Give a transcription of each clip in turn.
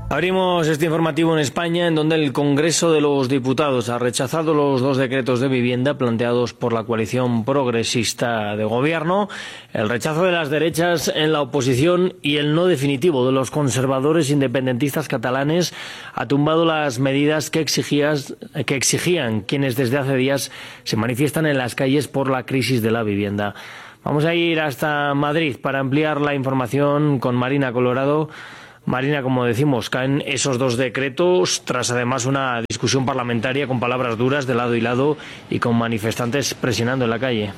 Abrimos este informativo en España, en donde el Congreso de los Diputados ha rechazado los dos decretos de vivienda planteados por la coalición progresista de gobierno, el rechazo de las derechas en la oposición y el no definitivo de los conservadores independentistas catalanes ha tumbado las medidas que exigían quienes desde hace días se manifiestan en las calles por la crisis de la vivienda. Vamos a ir hasta Madrid para ampliar la información con Marina Colorado. Marina, como decimos, caen esos dos decretos tras además una discusión parlamentaria con palabras duras de lado y lado y con manifestantes presionando en la calle.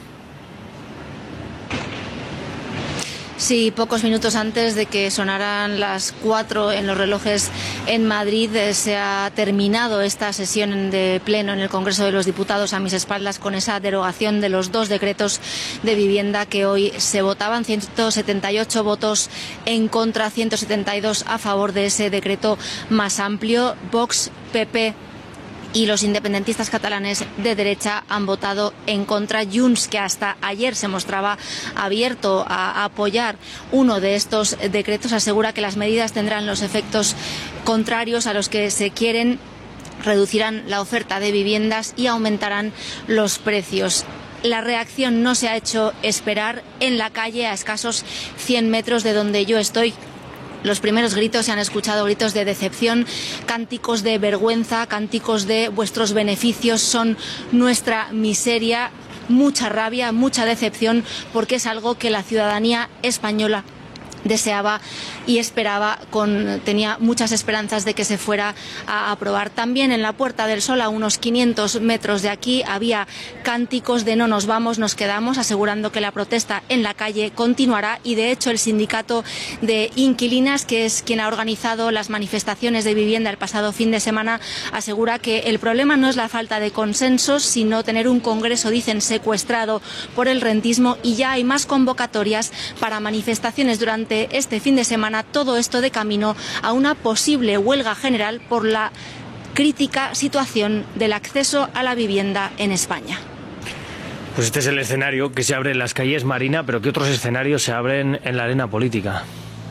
Sí, pocos minutos antes de que sonaran las 4 en los relojes en Madrid, se ha terminado esta sesión de pleno en el Congreso de los Diputados a mis espaldas con esa derogación de los dos decretos de vivienda que hoy se votaban. 178 votos en contra, 172 a favor de ese decreto más amplio. Vox, PP y los independentistas catalanes de derecha han votado en contra. Junts, que hasta ayer se mostraba abierto a apoyar uno de estos decretos, asegura que las medidas tendrán los efectos contrarios a los que se quieren, reducirán la oferta de viviendas y aumentarán los precios. La reacción no se ha hecho esperar. En la calle, a escasos 100 metros de donde yo estoy, los primeros gritos se han escuchado, gritos de decepción, cánticos de vergüenza, cánticos de vuestros beneficios son nuestra miseria, mucha rabia, mucha decepción, porque es algo que la ciudadanía española deseaba y esperaba, tenía muchas esperanzas de que se fuera a aprobar. También en la Puerta del Sol, a unos 500 metros de aquí, había cánticos de no nos vamos, nos quedamos, asegurando que la protesta en la calle continuará, y de hecho el sindicato de inquilinas, que es quien ha organizado las manifestaciones de vivienda el pasado fin de semana, asegura que el problema no es la falta de consensos, sino tener un Congreso, dicen, secuestrado por el rentismo, y ya hay más convocatorias para manifestaciones durante este fin de semana, todo esto de camino a una posible huelga general por la crítica situación del acceso a la vivienda en España. Pues este es el escenario que se abre en las calles, Marina, pero ¿qué otros escenarios se abren en la arena política?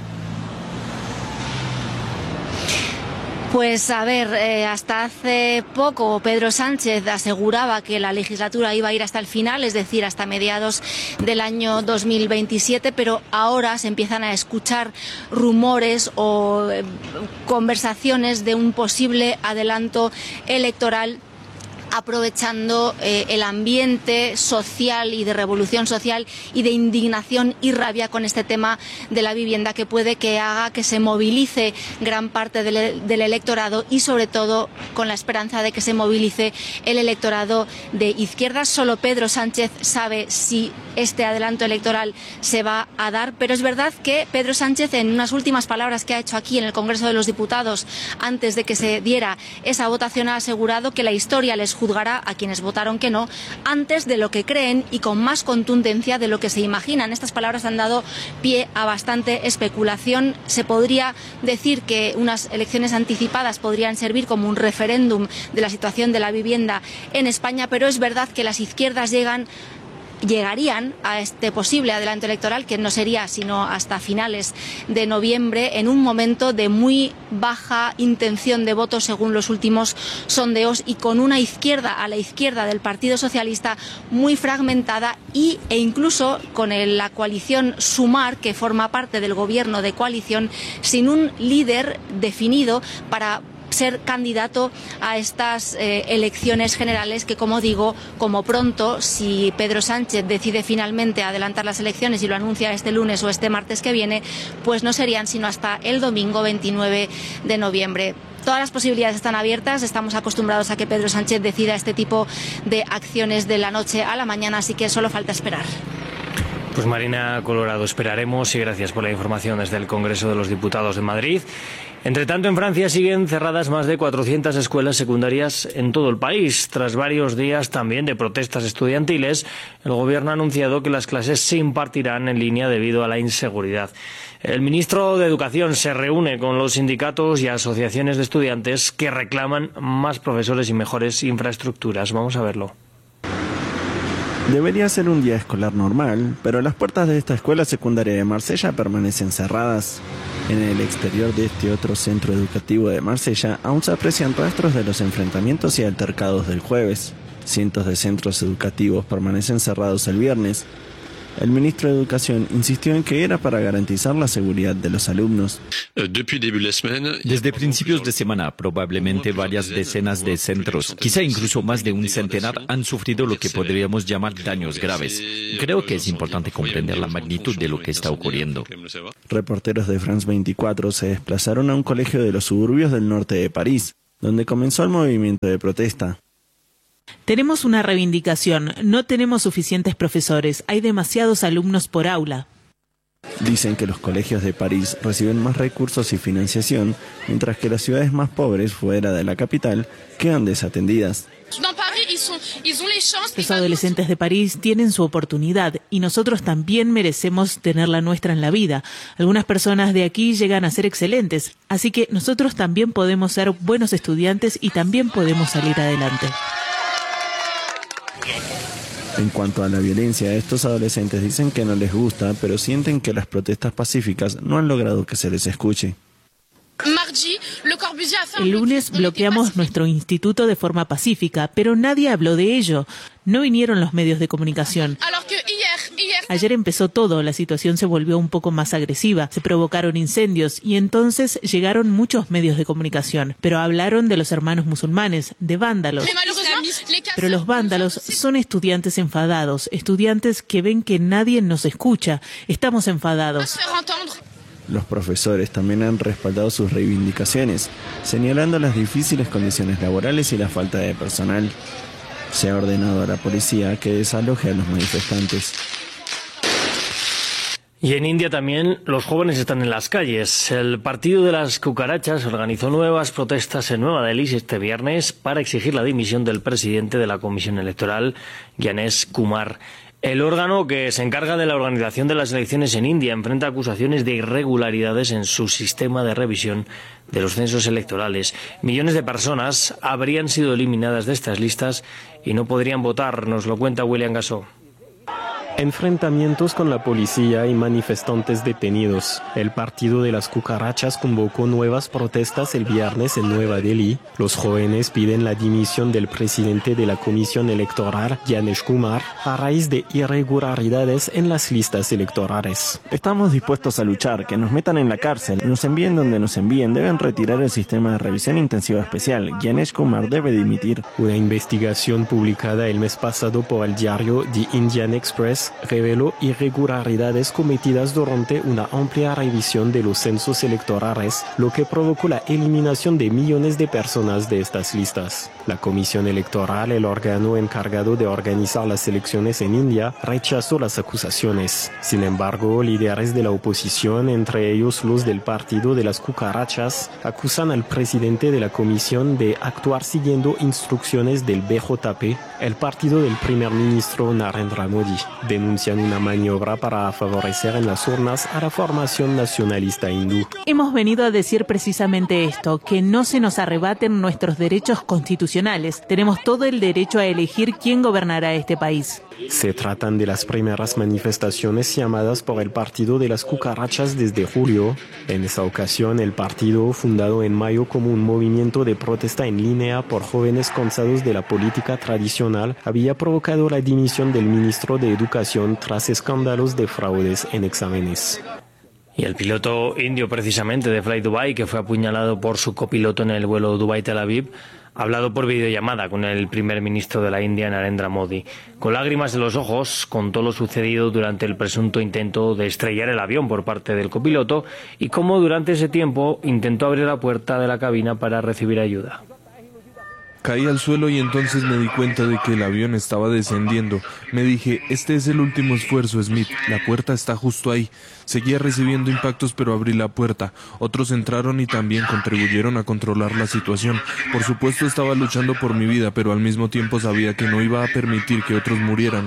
Pues a ver, hasta hace poco Pedro Sánchez aseguraba que la legislatura iba a ir hasta el final, es decir, hasta mediados del año 2027, pero ahora se empiezan a escuchar rumores o conversaciones de un posible adelanto electoral, aprovechando el ambiente social y de revolución social y de indignación y rabia con este tema de la vivienda, que puede que haga que se movilice gran parte del electorado, y sobre todo con la esperanza de que se movilice el electorado de izquierdas. Solo Pedro Sánchez sabe si este adelanto electoral se va a dar, pero es verdad que Pedro Sánchez, en unas últimas palabras que ha hecho aquí en el Congreso de los Diputados antes de que se diera esa votación, ha asegurado que la historia les juzgará a quienes votaron que no antes de lo que creen y con más contundencia de lo que se imaginan. Estas palabras han dado pie a bastante especulación. Se podría decir que unas elecciones anticipadas podrían servir como un referéndum de la situación de la vivienda en España, pero es verdad que las izquierdas llegarían a este posible adelanto electoral, que no sería sino hasta finales de noviembre, en un momento de muy baja intención de voto según los últimos sondeos, y con una izquierda a la izquierda del Partido Socialista muy fragmentada, e incluso con la coalición Sumar, que forma parte del gobierno de coalición, sin un líder definido para ser candidato a estas elecciones generales, que, como digo, como pronto, si Pedro Sánchez decide finalmente adelantar las elecciones y lo anuncia este lunes o este martes que viene, pues no serían sino hasta el domingo 29 de noviembre. Todas las posibilidades están abiertas. Estamos acostumbrados a que Pedro Sánchez decida este tipo de acciones de la noche a la mañana, así que solo falta esperar. Pues Marina Colorado, esperaremos, y gracias por la información desde el Congreso de los Diputados de Madrid. Entre tanto, en Francia siguen cerradas más de 400 escuelas secundarias en todo el país. Tras varios días también de protestas estudiantiles, el Gobierno ha anunciado que las clases se impartirán en línea debido a la inseguridad. El ministro de Educación se reúne con los sindicatos y asociaciones de estudiantes que reclaman más profesores y mejores infraestructuras. Vamos a verlo. Debería ser un día escolar normal, pero las puertas de esta escuela secundaria de Marsella permanecen cerradas. En el exterior de este otro centro educativo de Marsella aún se aprecian rastros de los enfrentamientos y altercados del jueves. Cientos de centros educativos permanecen cerrados el viernes. El ministro de Educación insistió en que era para garantizar la seguridad de los alumnos. Desde principios de semana, probablemente varias decenas de centros, quizá incluso más de un centenar, han sufrido lo que podríamos llamar daños graves. Creo que es importante comprender la magnitud de lo que está ocurriendo. Reporteros de France 24 se desplazaron a un colegio de los suburbios del norte de París, donde comenzó el movimiento de protesta. Tenemos una reivindicación. No tenemos suficientes profesores. Hay demasiados alumnos por aula. Dicen que los colegios de París reciben más recursos y financiación, mientras que las ciudades más pobres, fuera de la capital, quedan desatendidas. Los adolescentes de París tienen su oportunidad y nosotros también merecemos tener la nuestra en la vida. Algunas personas de aquí llegan a ser excelentes, así que nosotros también podemos ser buenos estudiantes y también podemos salir adelante. En cuanto a la violencia, estos adolescentes dicen que no les gusta, pero sienten que las protestas pacíficas no han logrado que se les escuche. El lunes bloqueamos nuestro instituto de forma pacífica, pero nadie habló de ello. No vinieron los medios de comunicación. Ayer empezó todo, la situación se volvió un poco más agresiva, se provocaron incendios y entonces llegaron muchos medios de comunicación, pero hablaron de los hermanos musulmanes, de vándalos. Pero los vándalos son estudiantes enfadados, estudiantes que ven que nadie nos escucha. Estamos enfadados. Los profesores también han respaldado sus reivindicaciones, señalando las difíciles condiciones laborales y la falta de personal. Se ha ordenado a la policía que desaloje a los manifestantes. Y en India también los jóvenes están en las calles. El Partido de las Cucarachas organizó nuevas protestas en Nueva Delhi este viernes para exigir la dimisión del presidente de la Comisión Electoral, Gyanesh Kumar. El órgano que se encarga de la organización de las elecciones en India enfrenta acusaciones de irregularidades en su sistema de revisión de los censos electorales. Millones de personas habrían sido eliminadas de estas listas y no podrían votar, nos lo cuenta William Gassó. Enfrentamientos con la policía y manifestantes detenidos. El Partido de las Cucarachas convocó nuevas protestas el viernes en Nueva Delhi. Los jóvenes piden la dimisión del presidente de la Comisión Electoral, Gyanesh Kumar, a raíz de irregularidades en las listas electorales. Estamos dispuestos a luchar, que nos metan en la cárcel, nos envíen donde nos envíen, deben retirar el sistema de revisión intensiva especial. Gyanesh Kumar debe dimitir. Una investigación publicada el mes pasado por el diario The Indian Express reveló irregularidades cometidas durante una amplia revisión de los censos electorales, lo que provocó la eliminación de millones de personas de estas listas. La Comisión Electoral, el órgano encargado de organizar las elecciones en India, rechazó las acusaciones. Sin embargo, líderes de la oposición, entre ellos los del Partido de las Cucarachas, acusan al presidente de la comisión de actuar siguiendo instrucciones del BJP, el partido del primer ministro Narendra Modi. Denuncian una maniobra para favorecer en las urnas a la formación nacionalista hindú. Hemos venido a decir precisamente esto, que no se nos arrebaten nuestros derechos constitucionales. Tenemos todo el derecho a elegir quién gobernará este país. Se tratan de las primeras manifestaciones llamadas por el Partido de las Cucarachas desde julio. En esa ocasión, el partido, fundado en mayo como un movimiento de protesta en línea por jóvenes cansados de la política tradicional, había provocado la dimisión del ministro de Educación tras escándalos de fraudes en exámenes. Y el piloto indio, precisamente, de Fly Dubai, que fue apuñalado por su copiloto en el vuelo Dubai-Tel Aviv, ha hablado por videollamada con el primer ministro de la India, Narendra Modi. Con lágrimas en los ojos, contó lo sucedido durante el presunto intento de estrellar el avión por parte del copiloto y cómo durante ese tiempo intentó abrir la puerta de la cabina para recibir ayuda. Caí al suelo y entonces me di cuenta de que el avión estaba descendiendo. Me dije, este es el último esfuerzo, Smith. La puerta está justo ahí. Seguía recibiendo impactos, pero abrí la puerta. Otros entraron y también contribuyeron a controlar la situación. Por supuesto estaba luchando por mi vida, pero al mismo tiempo sabía que no iba a permitir que otros murieran.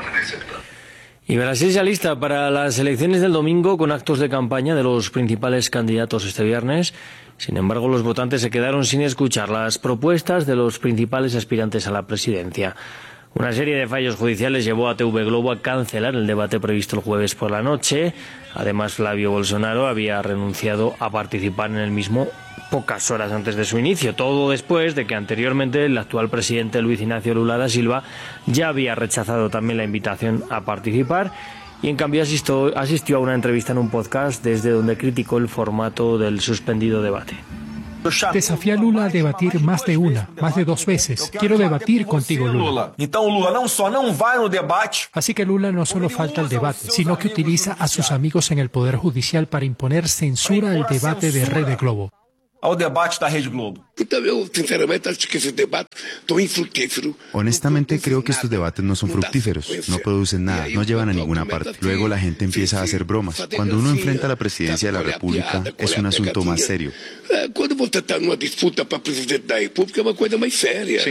Y Brasil se alista para las elecciones del domingo con actos de campaña de los principales candidatos este viernes. Sin embargo, los votantes se quedaron sin escuchar las propuestas de los principales aspirantes a la presidencia. Una serie de fallos judiciales llevó a TV Globo a cancelar el debate previsto el jueves por la noche. Además, Flavio Bolsonaro había renunciado a participar en el mismo pocas horas antes de su inicio. Todo después de que anteriormente el actual presidente Luis Ignacio Lula da Silva ya había rechazado también la invitación a participar y en cambio asistió a una entrevista en un podcast desde donde criticó el formato del suspendido debate. Desafié a Lula a debatir más de 2 veces. Quiero debatir contigo, Lula. Así que Lula no solo falta al debate, sino que utiliza a sus amigos en el Poder Judicial para imponer censura al debate de Rede Globo. Honestamente creo que estos debates no son fructíferos, no producen nada, no llevan a ninguna parte. Luego la gente empieza a hacer bromas. Cuando uno enfrenta a la presidencia de la República es un asunto más serio. Cuando você está numa disputa para presidente da República es una cosa más seria.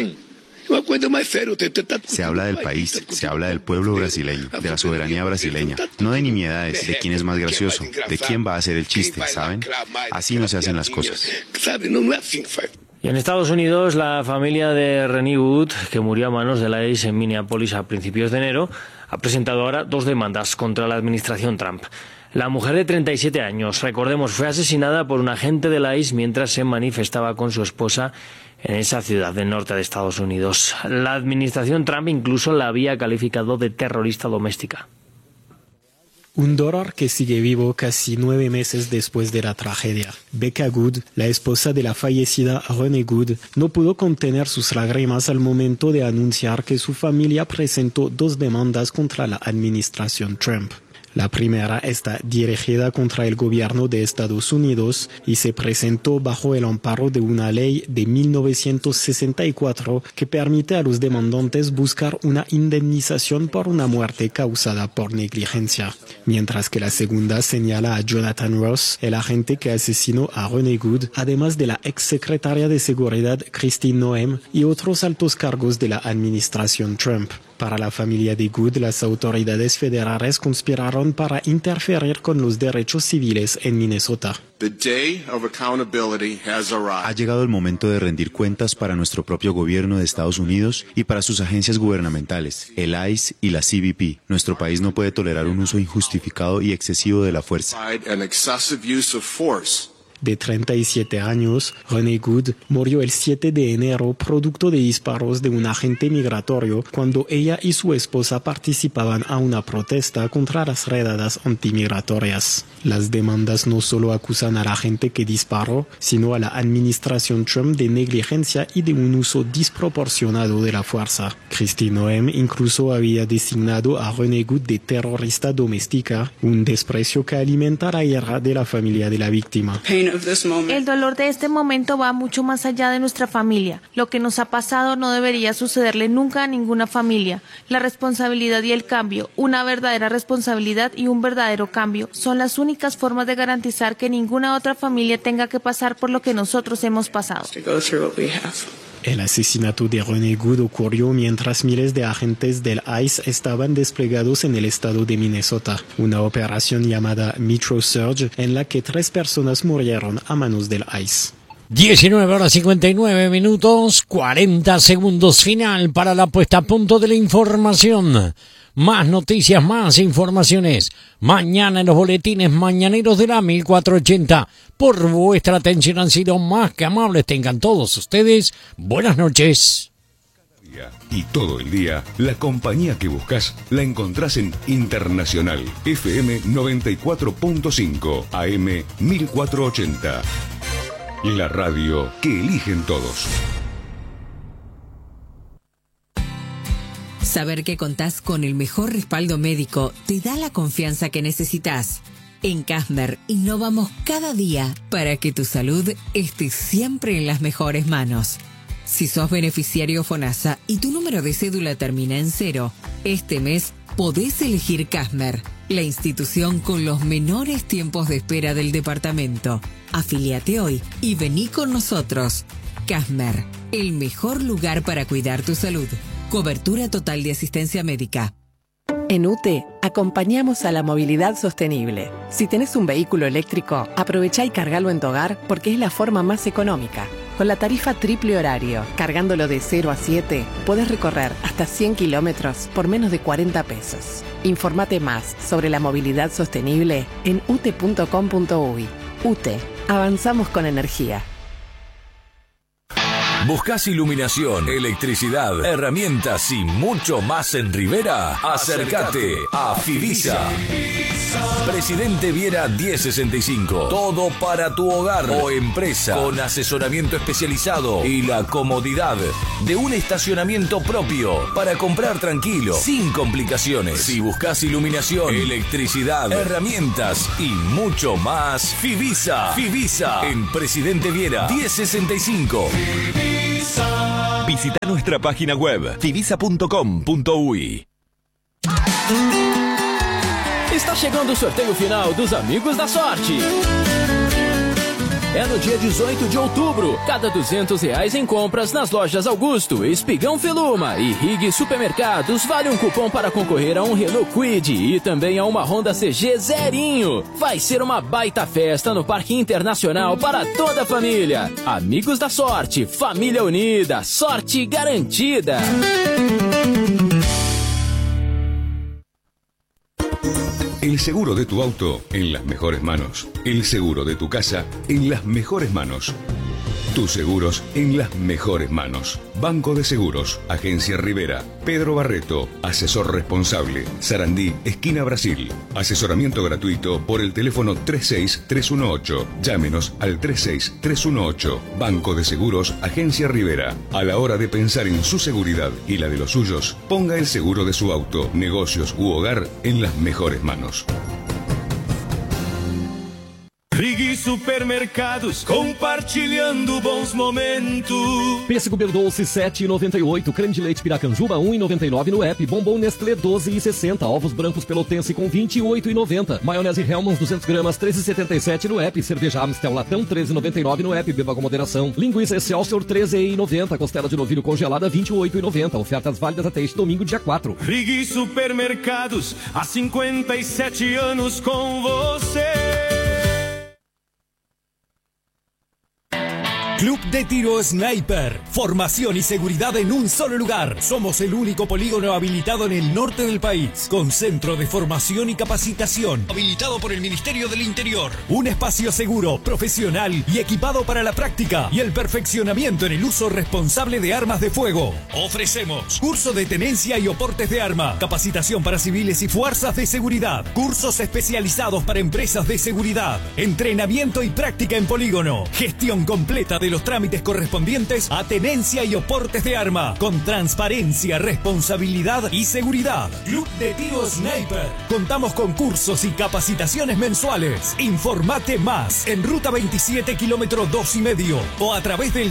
Se habla del país, se habla del pueblo brasileño, de la soberanía brasileña, no de nimiedades, de quién es más gracioso, de quién va a hacer el chiste, ¿saben? Así no se hacen las cosas. Y en Estados Unidos, la familia de Renee Wood, que murió a manos de la ICE en Minneapolis a principios de enero, ha presentado ahora 2 demandas contra la administración Trump. La mujer de 37 años, recordemos, fue asesinada por un agente de la ICE mientras se manifestaba con su esposa en esa ciudad del norte de Estados Unidos. La administración Trump incluso la había calificado de terrorista doméstica. Un dolor que sigue vivo casi 9 meses después de la tragedia. Becca Good, la esposa de la fallecida Renee Good, no pudo contener sus lágrimas al momento de anunciar que su familia presentó 2 demandas contra la administración Trump. La primera está dirigida contra el gobierno de Estados Unidos y se presentó bajo el amparo de una ley de 1964 que permite a los demandantes buscar una indemnización por una muerte causada por negligencia. Mientras que la segunda señala a Jonathan Ross, el agente que asesinó a Renee Good, además de la exsecretaria de Seguridad Christine Noem y otros altos cargos de la administración Trump. Para la familia de Good, las autoridades federales conspiraron para interferir con los derechos civiles en Minnesota. Ha llegado el momento de rendir cuentas para nuestro propio gobierno de Estados Unidos y para sus agencias gubernamentales, el ICE y la CBP. Nuestro país no puede tolerar un uso injustificado y excesivo de la fuerza. De 37 años, Renee Good murió el 7 de enero producto de disparos de un agente migratorio cuando ella y su esposa participaban a una protesta contra las redadas antimigratorias. Las demandas no solo acusan al agente que disparó, sino a la administración Trump de negligencia y de un uso desproporcionado de la fuerza. Christine Noem incluso había designado a Renee Good de terrorista doméstica, un desprecio que alimenta la ira de la familia de la víctima. El dolor de este momento va mucho más allá de nuestra familia. Lo que nos ha pasado no debería sucederle nunca a ninguna familia. La responsabilidad y el cambio, una verdadera responsabilidad y un verdadero cambio, son las únicas formas de garantizar que ninguna otra familia tenga que pasar por lo que nosotros hemos pasado. El asesinato de Renee Good ocurrió mientras miles de agentes del ICE estaban desplegados en el estado de Minnesota, una operación llamada Metro Surge en la que 3 personas murieron a manos del ICE. 19:59, 40 segundos final para la puesta a punto de la información. Más noticias, más informaciones. Mañana en los boletines mañaneros de la 1480. Por vuestra atención han sido más que amables. Tengan todos ustedes buenas noches. Y todo el día, la compañía que buscas la encontrás en Internacional FM 94.5 AM 1480. La radio que eligen todos. Saber que contás con el mejor respaldo médico te da la confianza que necesitas. En Kasmer innovamos cada día para que tu salud esté siempre en las mejores manos. Si sos beneficiario FONASA y tu número de cédula termina en 0, este mes podés elegir Kasmer, la institución con los menores tiempos de espera del departamento. Afíliate hoy y vení con nosotros. Kasmer, el mejor lugar para cuidar tu salud. Cobertura total de asistencia médica. En UTE, acompañamos a la movilidad sostenible. Si tenés un vehículo eléctrico, aprovecha y cargalo en tu hogar porque es la forma más económica. Con la tarifa triple horario, cargándolo de 0 a 7, podés recorrer hasta 100 kilómetros por menos de 40 pesos. Informate más sobre la movilidad sostenible en ute.com.uy. UTE, avanzamos con energía. ¿Buscas iluminación, electricidad, herramientas y mucho más en Rivera? Acércate a Fivisa. Presidente Viera 1065. Todo para tu hogar o empresa, con asesoramiento especializado y la comodidad de un estacionamiento propio para comprar tranquilo, sin complicaciones. Si buscas iluminación, electricidad, herramientas y mucho más, Fivisa. Fivisa en Presidente Viera 1065. Visita nuestra página web fivisa.com.uy. Está chegando o sorteio final dos Amigos da Sorte. É no dia 18 de outubro. Cada R$200 em compras nas lojas Augusto, Espigão Feluma e Rig Supermercados vale um cupom para concorrer a um Renault Kwid e também a uma Honda CG zerinho. Vai ser uma baita festa no Parque Internacional para toda a família. Amigos da Sorte, família unida, sorte garantida. El seguro de tu auto en las mejores manos. El seguro de tu casa en las mejores manos. Tus seguros en las mejores manos. Banco de Seguros, Agencia Rivera, Pedro Barreto, asesor responsable, Sarandí, esquina Brasil. Asesoramiento gratuito por el teléfono 36318. Llámenos al 36318. Banco de Seguros, Agencia Rivera. A la hora de pensar en su seguridad y la de los suyos, ponga el seguro de su auto, negocios u hogar en las mejores manos. Rig Supermercados, compartilhando bons momentos. Pêssego Berdoce 7,98, creme de leite Piracanjuba 1,99 no app, bombom Nestlé 12,60, ovos brancos Pelotense com 28,90, maionese Hellmann's 200 gramas 13,77 no app, cerveja Amstel latão 13,99 no app, beba com moderação, linguiça Excelsior 13,90, costela de novilho congelada 28,90, ofertas válidas até este domingo dia 4. Rig Supermercados, há 57 anos com você. Club de Tiro Sniper. Formación y seguridad en un solo lugar. Somos el único polígono habilitado en el norte del país, con centro de formación y capacitación, habilitado por el Ministerio del Interior. Un espacio seguro, profesional y equipado para la práctica y el perfeccionamiento en el uso responsable de armas de fuego. Ofrecemos curso de tenencia y oportes de arma, capacitación para civiles y fuerzas de seguridad, cursos especializados para empresas de seguridad, entrenamiento y práctica en polígono, gestión completa de los trámites correspondientes a tenencia y oportes de arma, con transparencia, responsabilidad y seguridad. Club de Tiro Sniper. Contamos con cursos y capacitaciones mensuales. Informate más en Ruta 27, kilómetro 2,5 o a través del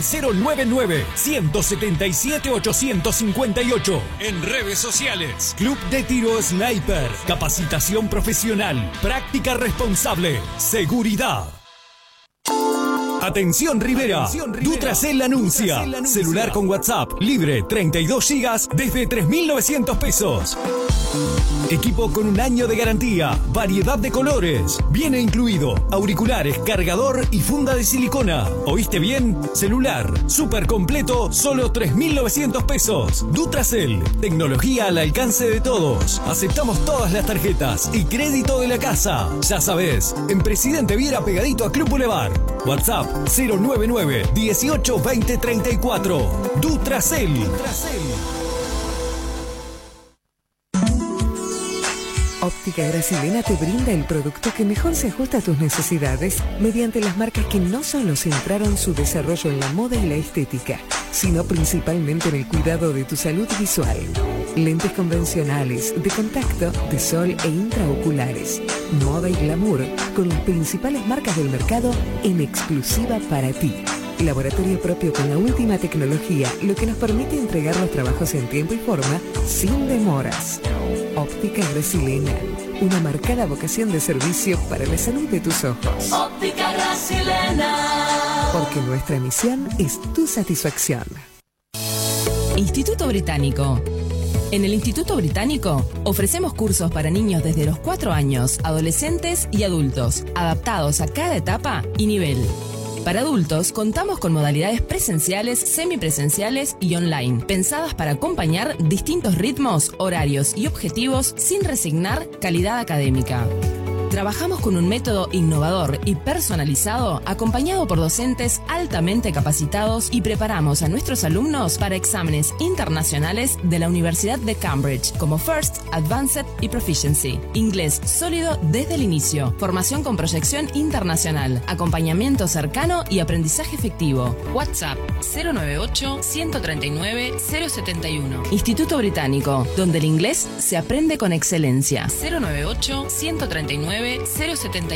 099-177-858. En redes sociales. Club de Tiro Sniper. Capacitación profesional, práctica responsable, seguridad. Atención Rivera, Dutracell anuncia. Celular con WhatsApp, libre, 32 GB desde 3.900 pesos. Equipo con 1 año de garantía, variedad de colores. Viene incluido auriculares, cargador y funda de silicona. ¿Oíste bien? Celular, súper completo, solo 3.900 pesos. Dutracell, tecnología al alcance de todos. Aceptamos todas las tarjetas y crédito de la casa. Ya sabes, en Presidente Viera pegadito a Club Boulevard. WhatsApp 099 18 20 34. Dutracell. Óptica Brasilena te brinda el producto que mejor se ajusta a tus necesidades mediante las marcas que no solo centraron su desarrollo en la moda y la estética, sino principalmente en el cuidado de tu salud visual. Lentes convencionales, de contacto, de sol e intraoculares, moda y glamour, con las principales marcas del mercado en exclusiva para ti. Laboratorio propio con la última tecnología, lo que nos permite entregar los trabajos en tiempo y forma sin demoras. Óptica Brasilena, una marcada vocación de servicio para la salud de tus ojos. Óptica Brasilena. Porque nuestra misión es tu satisfacción. Instituto Británico. En el Instituto Británico ofrecemos cursos para niños desde los 4 años, adolescentes y adultos, adaptados a cada etapa y nivel. Para adultos, contamos con modalidades presenciales, semipresenciales y online, pensadas para acompañar distintos ritmos, horarios y objetivos sin resignar calidad académica. Trabajamos con un método innovador y personalizado, acompañado por docentes altamente capacitados, y preparamos a nuestros alumnos para exámenes internacionales de la Universidad de Cambridge, como First, Advanced y Proficiency. Inglés sólido desde el inicio, formación con proyección internacional, acompañamiento cercano y aprendizaje efectivo. WhatsApp 098-139-071. Instituto Británico, donde el inglés se aprende con excelencia. 098-139-071.